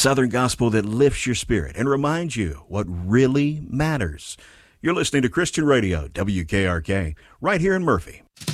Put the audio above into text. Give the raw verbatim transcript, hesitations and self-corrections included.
Southern gospel that lifts your spirit and reminds you what really matters. You're listening to Christian Radio, W K R K, right here in Murphy.